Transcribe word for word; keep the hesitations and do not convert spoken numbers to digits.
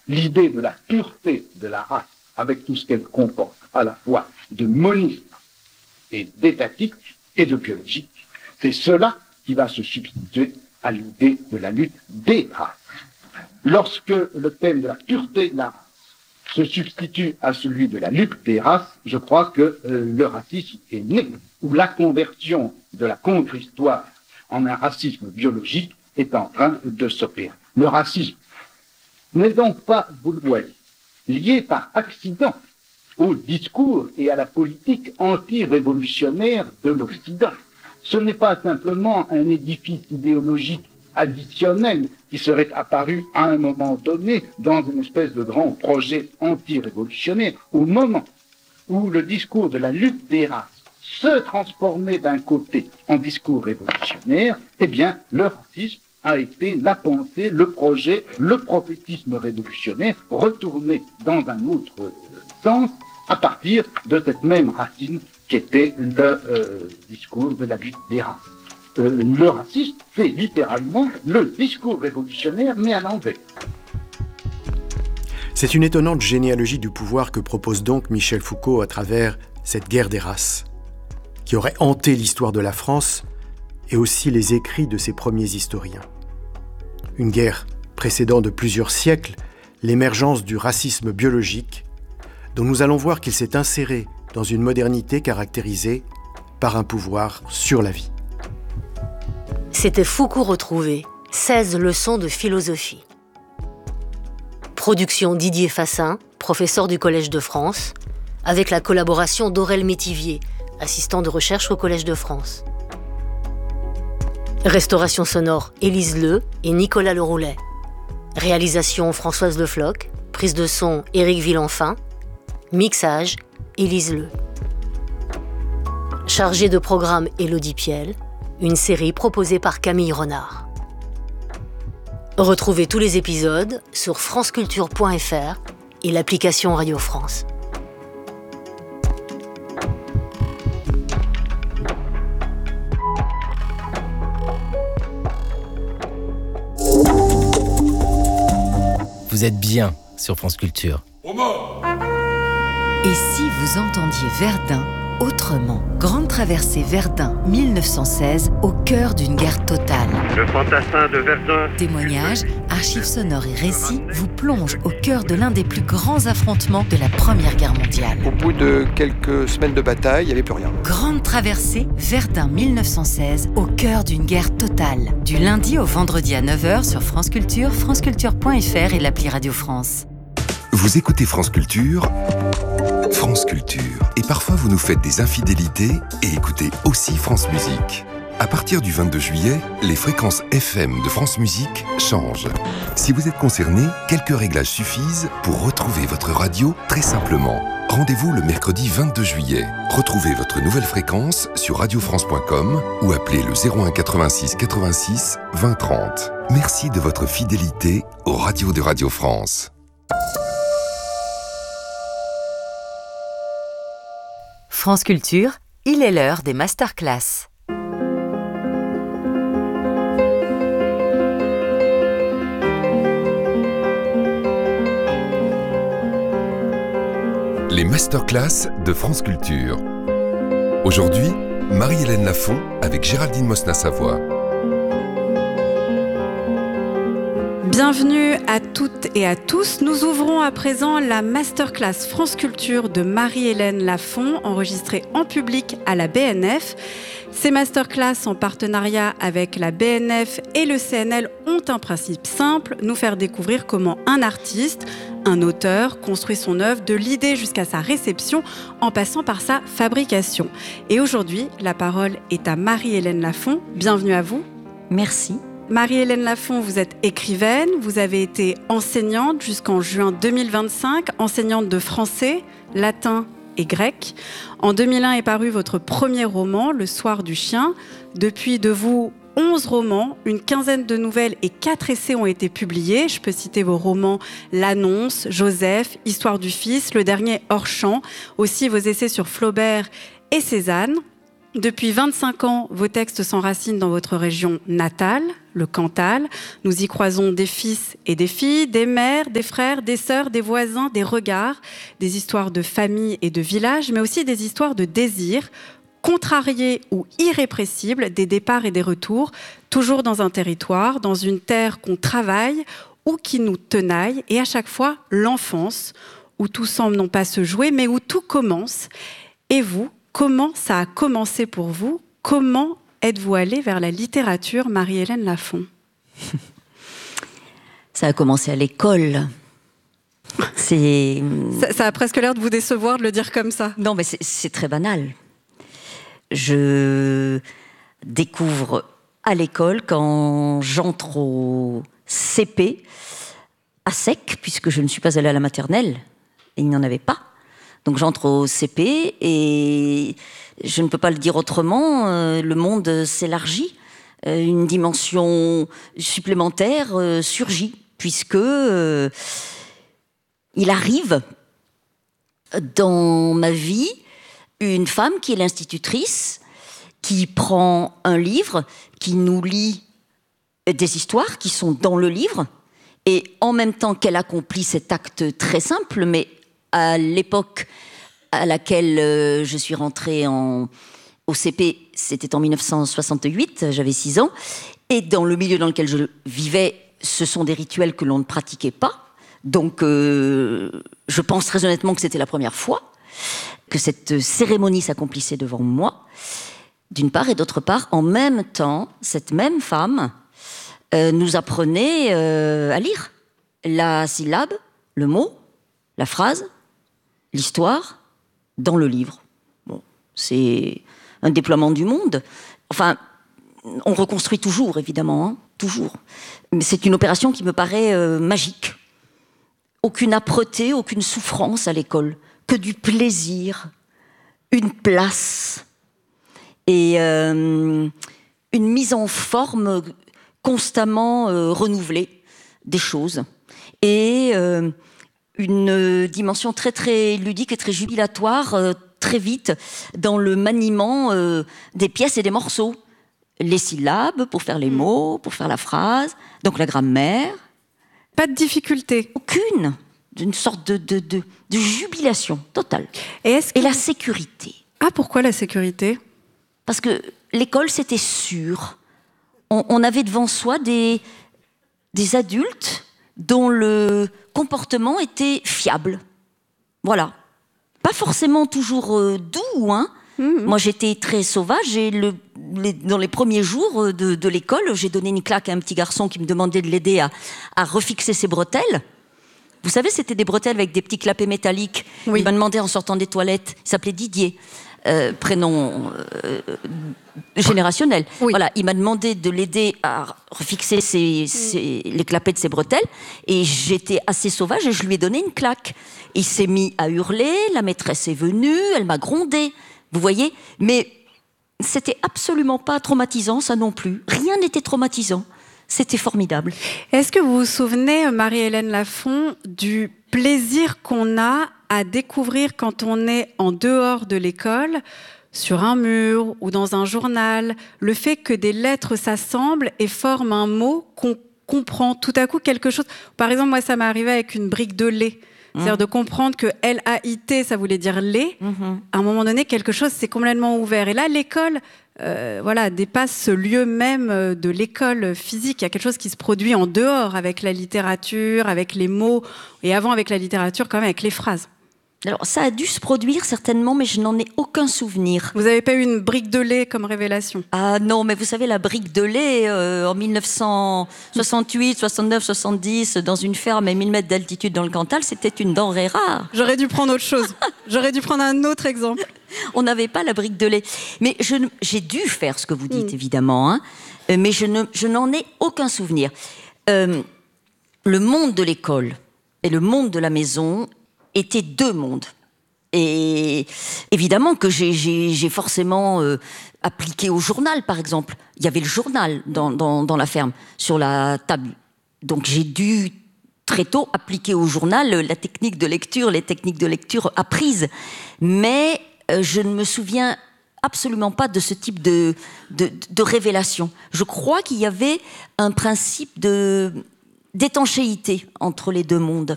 l'idée de la pureté de la race, avec tout ce qu'elle comporte, à la fois de monisme et d'étatique et de biologique, c'est cela qui va se substituer à l'idée de la lutte des races. Lorsque le thème de la pureté de la race se substitue à celui de la lutte des races, je crois que euh, le racisme est né, ou la conversion de la contre-histoire en un racisme biologique est en train de s'opérer. Le racisme n'est donc pas, vous le voyez, lié par accident au discours et à la politique anti-révolutionnaire de l'Occident. Ce n'est pas simplement un édifice idéologique additionnel qui serait apparu à un moment donné dans une espèce de grand projet anti-révolutionnaire. Au moment où le discours de la lutte des races se transformait d'un côté en discours révolutionnaire, eh bien, le racisme a été la pensée, le projet, le prophétisme révolutionnaire retourné dans un autre euh, sens à partir de cette même racine qui était le euh, discours de la lutte des races. Euh, le racisme fait littéralement le discours révolutionnaire, mais à l'envers. C'est une étonnante généalogie du pouvoir que propose donc Michel Foucault à travers cette guerre des races, qui aurait hanté l'histoire de la France et aussi les écrits de ses premiers historiens. Une guerre précédant de plusieurs siècles l'émergence du racisme biologique, dont nous allons voir qu'il s'est inséré dans une modernité caractérisée par un pouvoir sur la vie. C'était Foucault retrouvé, seize leçons de philosophie. Production Didier Fassin, professeur du Collège de France, avec la collaboration d'Aurel Métivier, assistant de recherche au Collège de France. Restauration sonore Élise Leu et Nicolas Leroulet. Réalisation Françoise Lefloc, prise de son Éric Villenfin, mixage Élise Leu. Chargée de programme Élodie Piel, une série proposée par Camille Renard. Retrouvez tous les épisodes sur franceculture point f r et l'application Radio France. Vous êtes bien sur France Culture. Et si vous entendiez Verdun autrement? Grande traversée Verdun mille neuf cent seize, au cœur d'une guerre totale. Le fantassin de Verdun. Témoignages, archives sonores et récits vous plongent au cœur de l'un des plus grands affrontements de la Première Guerre mondiale. Au bout de quelques semaines de bataille, il n'y avait plus rien. Grande traversée Verdun mille neuf cent seize, au cœur d'une guerre totale. Du lundi au vendredi à neuf heures sur France Culture, franceculture point f r et l'appli Radio France. Vous écoutez France Culture, France Culture. Et parfois vous nous faites des infidélités et écoutez aussi France Musique. À partir du vingt-deux juillet, les fréquences F M de France Musique changent. Si vous êtes concerné, quelques réglages suffisent pour retrouver votre radio très simplement. Rendez-vous le mercredi vingt-deux juillet. Retrouvez votre nouvelle fréquence sur radio france point com ou appelez le zéro un quatre-vingt-six quatre-vingt-six vingt trente. Merci de votre fidélité aux radios de Radio France. France Culture, il est l'heure des masterclass. Les masterclass de France Culture. Aujourd'hui, Marie-Hélène Lafont avec Géraldine Mosna-Savoie. Bienvenue à toutes et à tous. Nous ouvrons à présent la masterclass France Culture de Marie-Hélène Lafont, enregistrée en public à la B N F. Ces masterclass en partenariat avec la B N F et le C N L ont un principe simple, nous faire découvrir comment un artiste, un auteur, construit son œuvre de l'idée jusqu'à sa réception en passant par sa fabrication. Et aujourd'hui, la parole est à Marie-Hélène Lafont. Bienvenue à vous. Merci. Marie-Hélène Lafont, vous êtes écrivaine, vous avez été enseignante jusqu'en juin deux mille vingt-cinq, enseignante de français, latin et grec. En deux mille un est paru votre premier roman, Le Soir du Chien. Depuis de vous, onze romans, une quinzaine de nouvelles et quatre essais ont été publiés. Je peux citer vos romans L'Annonce, Joseph, Histoire du Fils, le dernier Hors champ, aussi vos essais sur Flaubert et Cézanne. Depuis vingt-cinq ans, vos textes s'enracinent dans votre région natale, le Cantal. Nous y croisons des fils et des filles, des mères, des frères, des sœurs, des voisins, des regards, des histoires de famille et de village, mais aussi des histoires de désir, contrariés ou irrépressibles, des départs et des retours, toujours dans un territoire, dans une terre qu'on travaille ou qui nous tenaille, et à chaque fois l'enfance, où tout semble non pas se jouer, mais où tout commence. Et vous, comment ça a commencé pour vous ? Comment êtes-vous allée vers la littérature, Marie-Hélène Lafont ? Ça a commencé à l'école. C'est... Ça, ça a presque l'air de vous décevoir de le dire comme ça. Non, mais c'est, c'est très banal. Je découvre à l'école quand j'entre au C P, à sec, puisque je ne suis pas allée à la maternelle, et il n'y en avait pas. Donc j'entre au C P, et je ne peux pas le dire autrement, euh, le monde s'élargit, euh, une dimension supplémentaire euh, surgit, puisque euh, il arrive dans ma vie une femme qui est l'institutrice, qui prend un livre, qui nous lit des histoires qui sont dans le livre, et en même temps qu'elle accomplit cet acte très simple, mais à l'époque à laquelle euh, je suis rentrée en, au C P, c'était en dix-neuf cent soixante-huit, j'avais six ans, et dans le milieu dans lequel je vivais, ce sont des rituels que l'on ne pratiquait pas, donc euh, je pense très honnêtement que c'était la première fois que cette cérémonie s'accomplissait devant moi, d'une part, et d'autre part, en même temps, cette même femme euh, nous apprenait euh, à lire la syllabe, le mot, la phrase, l'histoire, dans le livre. Bon, c'est un déploiement du monde. Enfin, on reconstruit toujours, évidemment, hein, toujours. Mais c'est une opération qui me paraît euh, magique. Aucune âpreté, aucune souffrance à l'école, que du plaisir, une place et euh, une mise en forme constamment euh, renouvelée des choses. Et euh, une dimension très très ludique et très jubilatoire, euh, très vite, dans le maniement euh, des pièces et des morceaux. Les syllabes pour faire les mots, pour faire la phrase, donc la grammaire. Pas de difficulté. Aucune. D'une sorte de, de, de, de jubilation totale. Et, est-ce que... et la sécurité. Ah, pourquoi la sécurité ? Parce que l'école, c'était sûr. On, on avait devant soi des, des adultes dont le comportement était fiable. Voilà. Pas forcément toujours euh, doux, hein. Mmh. Moi, j'étais très sauvage et le, les, dans les premiers jours de, de l'école, j'ai donné une claque à un petit garçon qui me demandait de l'aider à, à refixer ses bretelles. Vous savez, c'était des bretelles avec des petits clapets métalliques. Oui. Il m'a demandé en sortant des toilettes. Il s'appelait Didier, euh, prénom euh, générationnel. Oui. Voilà, il m'a demandé de l'aider à refixer ses, ses, les clapets de ses bretelles. Et j'étais assez sauvage et je lui ai donné une claque. Il s'est mis à hurler. La maîtresse est venue. Elle m'a grondé. Vous voyez ? Mais c'était absolument pas traumatisant, ça non plus. Rien n'était traumatisant. C'était formidable. Est-ce que vous vous souvenez, Marie-Hélène Lafont, du plaisir qu'on a à découvrir quand on est en dehors de l'école, sur un mur ou dans un journal, le fait que des lettres s'assemblent et forment un mot qu'on comprend tout à coup quelque chose. Par exemple, moi, ça m'est arrivé avec une brique de lait. Mmh. C'est-à-dire de comprendre que L A I T, ça voulait dire lait. Mmh. À un moment donné, quelque chose s'est complètement ouvert. Et là, l'école... Euh, voilà, dépasse ce lieu même de l'école physique. Il y a quelque chose qui se produit en dehors avec la littérature, avec les mots, et avant avec la littérature, quand même avec les phrases. Alors, ça a dû se produire certainement, mais je n'en ai aucun souvenir. Vous n'avez pas eu une brique de lait comme révélation ? Ah non, mais vous savez, la brique de lait, euh, en dix-neuf cent soixante-huit, soixante-neuf, soixante-dix, dans une ferme à mille mètres d'altitude dans le Cantal, c'était une denrée rare. J'aurais dû prendre autre chose. J'aurais dû prendre un autre exemple. On n'avait pas la brique de lait. Mais je, j'ai dû faire ce que vous dites, mmh. évidemment, hein, mais je, ne, je n'en ai aucun souvenir. Euh, le monde de l'école et le monde de la maison étaient deux mondes. Et évidemment que j'ai, j'ai, j'ai forcément euh, appliqué au journal, par exemple. Il y avait le journal dans, dans, dans la ferme, sur la table. Donc j'ai dû très tôt appliquer au journal la technique de lecture, les techniques de lecture apprises. Mais euh, je ne me souviens absolument pas de ce type de, de, de révélation. Je crois qu'il y avait un principe de, d'étanchéité entre les deux mondes.